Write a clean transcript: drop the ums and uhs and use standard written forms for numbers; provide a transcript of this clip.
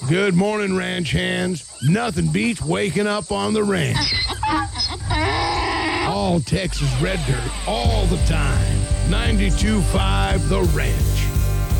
Good morning, ranch hands. Nothing beats waking up on the ranch. All Texas red dirt, all the time. 92.5 The Ranch.